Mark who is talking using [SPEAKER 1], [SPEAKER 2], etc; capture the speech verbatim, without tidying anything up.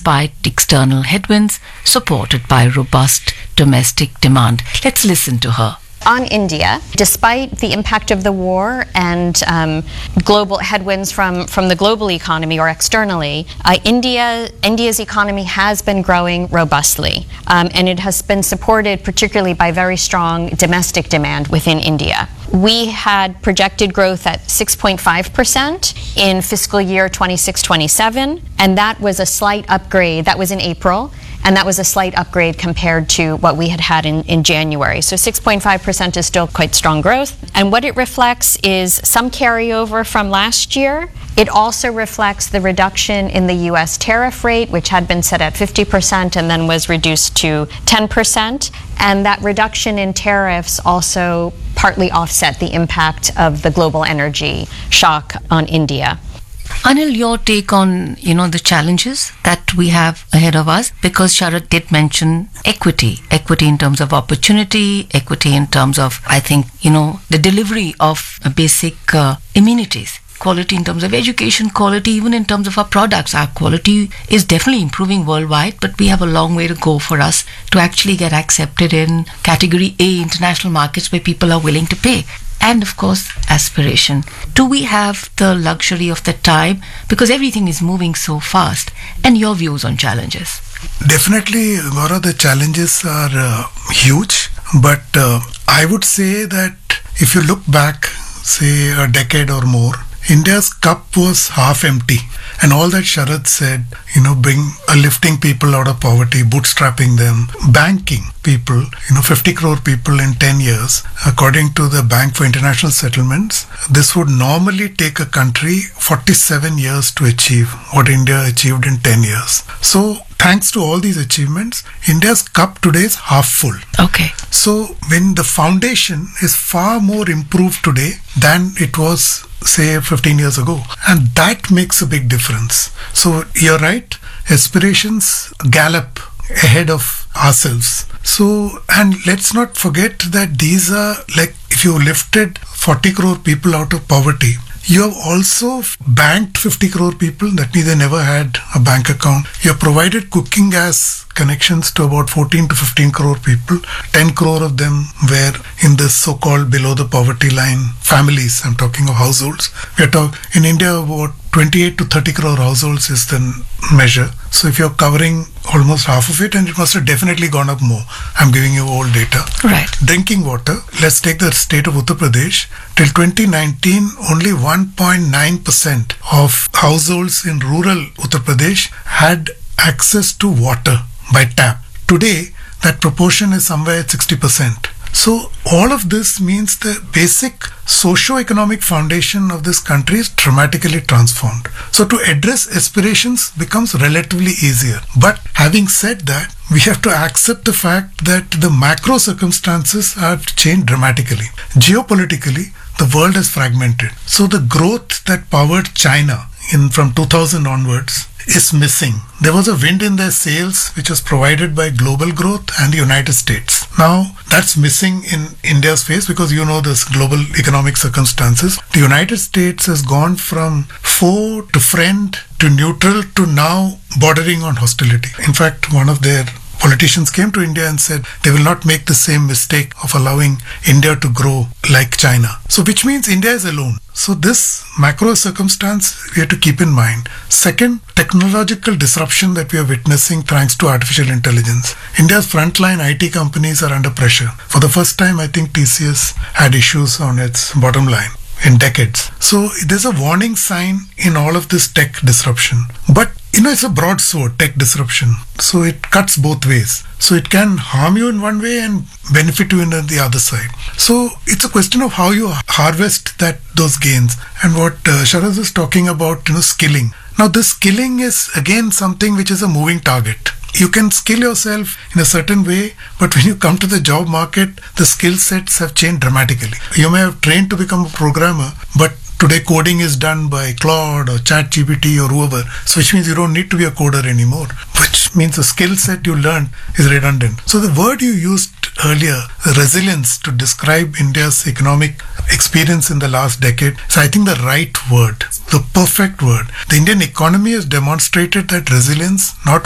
[SPEAKER 1] despite external headwinds, supported by robust domestic demand. Let's listen to her.
[SPEAKER 2] On India, despite the impact of the war and um, global headwinds from, from the global economy or externally, uh, India India's economy has been growing robustly, um, and it has been supported particularly by very strong domestic demand within India. We had projected growth at six point five percent in fiscal year twenty-six twenty-seven, and that was a slight upgrade. That was in April. And that was a slight upgrade compared to what we had had in, in January. So six point five percent is still quite strong growth. And what it reflects is some carryover from last year. It also reflects the reduction in the U S tariff rate, which had been set at fifty percent and then was reduced to ten percent. And that reduction in tariffs also partly offset the impact of the global energy shock on India.
[SPEAKER 1] Anil, your take on, you know, the challenges that we have ahead of us, because Sharad did mention equity, equity in terms of opportunity, equity in terms of, I think, you know, the delivery of basic uh, amenities, quality in terms of education, quality even in terms of our products. Our quality is definitely improving worldwide, but we have a long way to go for us to actually get accepted in category A international markets where people are willing to pay. And of course, aspiration. Do we have the luxury of the time? Because everything is moving so fast. And your views on challenges?
[SPEAKER 3] Definitely, Gaurav, the challenges are uh, huge. But uh, I would say that if you look back, say a decade or more, India's cup was half empty. And all that Sharad said, you know, bring uh, lifting people out of poverty, bootstrapping them, banking people, you know, fifty crore people in ten years. According to the Bank for International Settlements, this would normally take a country forty-seven years to achieve what India achieved in ten years. So thanks to all these achievements, India's cup today is half full.
[SPEAKER 1] Okay.
[SPEAKER 3] So when the foundation is far more improved today than it was, say, fifteen years ago, and that makes a big difference. So you're right, aspirations gallop ahead of ourselves. So, and let's not forget that these are, like, if you lifted forty crore people out of poverty, you have also banked fifty crore people, that means they never had a bank account. You have provided cooking gas connections to about fourteen to fifteen crore people. ten crore of them were in the so-called below the poverty line families. I'm talking of households. We are talking in India about twenty-eight to thirty crore households is the measure. So if you're covering almost half of it, and it must have definitely gone up more. I'm giving you all data.
[SPEAKER 1] Right.
[SPEAKER 3] Drinking water. Let's take the state of Uttar Pradesh. Till twenty nineteen, only one point nine percent of households in rural Uttar Pradesh had access to water by tap. Today, that proportion is somewhere at sixty percent. So all of this means the basic socio-economic foundation of this country is dramatically transformed. So to address aspirations becomes relatively easier. But having said that, we have to accept the fact that the macro circumstances have changed dramatically. Geopolitically, the world has fragmented. So the growth that powered China in from two thousand onwards is missing. There was a wind in their sails which was provided by global growth and the United States. Now that's missing in India's face because you know this global economic circumstances. The United States has gone from foe to friend to neutral to now bordering on hostility. In fact, one of their politicians came to India and said they will not make the same mistake of allowing India to grow like China. So which means India is alone. So this macro circumstance we have to keep in mind. Second, technological disruption that we are witnessing thanks to artificial intelligence. India's frontline I T companies are under pressure. For the first time, I think T C S had issues on its bottom line in decades. So there's a warning sign in all of this tech disruption. But you know, it's a broad sword, tech disruption. So it cuts both ways. So it can harm you in one way and benefit you in the other side. So it's a question of how you harvest that those gains. And what uh, Sharad was talking about, you know, skilling. Now this skilling is again something which is a moving target. You can skill yourself in a certain way, but when you come to the job market, the skill sets have changed dramatically. You may have trained to become a programmer, but today coding is done by Claude or ChatGPT or whoever, so which means you don't need to be a coder anymore, which means the skill set you learn is redundant. So the word you used earlier, resilience, to describe India's economic experience in the last decade is, I think, the right word, the perfect word. The Indian economy has demonstrated that resilience not